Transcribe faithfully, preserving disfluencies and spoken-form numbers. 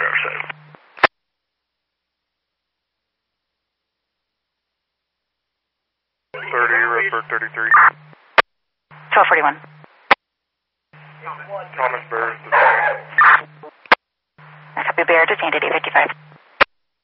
driver's side. thirty, Redbird thirty-three. twelve forty-one. Thomas Bear. I copy Bear, detained at eight fifty-five.